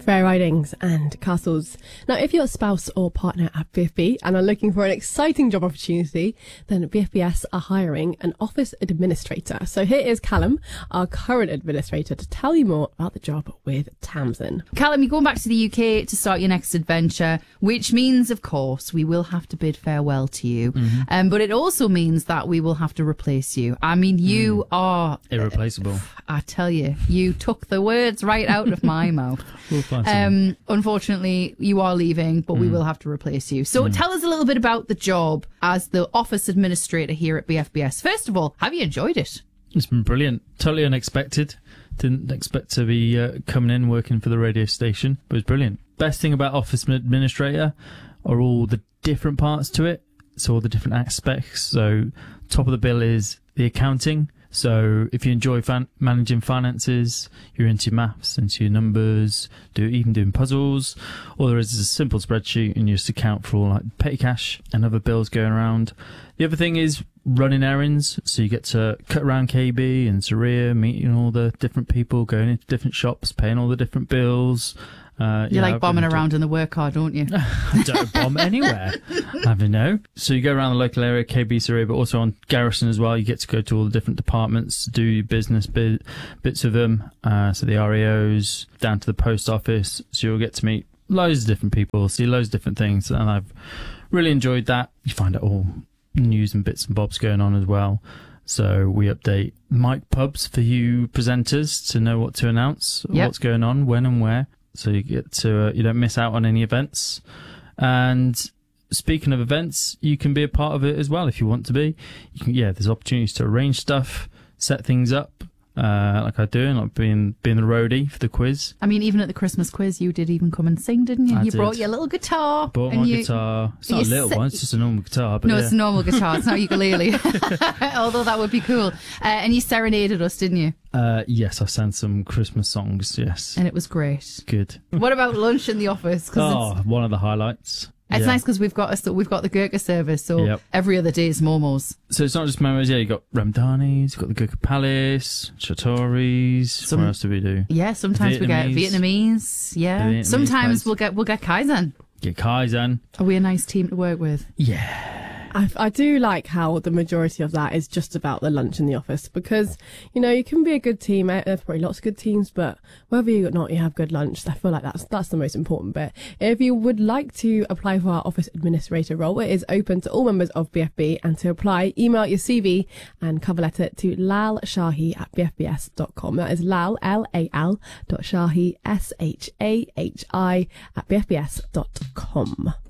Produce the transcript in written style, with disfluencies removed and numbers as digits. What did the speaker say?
fair ridings and castles. Now, if you're a spouse or partner at BFB and are looking for an exciting job opportunity, then BFBS are hiring an office administrator. So here is Callum, our current administrator, to tell you more about the job with Tamsin. Callum, you're going back to the UK to start your next adventure, which means, of course, we will have to bid farewell to you. But it also means that we will have to replace you. I mean, you are... irreplaceable. I tell you, you took the words right out of my mouth. Unfortunately, you are leaving, but we will have to replace you. So tell us a little bit about the job as the office administrator here at BFBS. First of all, have you enjoyed it? It's been brilliant. Totally unexpected. Didn't expect to be coming in working for the radio station, but it was brilliant. Best thing about office administrator are all the different parts to it. So all the different aspects. So top of the bill is the accounting. So if you enjoy managing finances, you're into your maths, into your numbers, even doing puzzles, all there is a simple spreadsheet and you just account for all like petty cash and other bills going around. The other thing is running errands. So you get to cut around KB and Saria, meeting all the different people, going into different shops, paying all the different bills. You like bombing around in the work car, don't you? I don't bomb anywhere. I don't know. So you go around the local area, KB, Surrey, but also on Garrison as well. You get to go to all the different departments, do your business bits of them. So the REOs, down to the post office. So you'll get to meet loads of different people, see loads of different things. And I've really enjoyed that. You find out all news and bits and bobs going on as well. So we update mic pubs for you presenters to know what to announce, what's going on, when and where. So you get to you don't miss out on any events. And speaking of events, you can be a part of it as well if you want to be. You can, there's opportunities to arrange stuff, set things up, like I do, and like being the roadie for the quiz. I mean, even at the Christmas quiz, you did even come and sing, didn't you? You brought your little guitar. Brought my guitar. It's not a little one, it's just a normal guitar. But no, it's a normal guitar. It's not ukulele. Although that would be cool. And you serenaded us, didn't you? Yes, I sang some Christmas songs, yes. And it was great. Good. What about lunch in the office? One of the highlights. It's nice because we've got the Gurkha service, so every other day is momos. So it's not just momos, you've got Ramdanis, you've got the Gurkha Palace, Chatoris. What else do we do? Yeah, sometimes we get Vietnamese. Yeah. Sometimes we'll get Kaizen. Get Kaizen. Are we a nice team to work with? Yeah. I do like how the majority of that is just about the lunch in the office because, you can be a good team. There's probably lots of good teams, but whether you or not you have good lunch, I feel like that's the most important bit. If you would like to apply for our office administrator role, it is open to all members of BFB, and to apply, email your CV and cover letter to lalshahi@bfbs.com. That is Lal, L-A-L, .shahi, S-H-A-H-I @bfbs.com.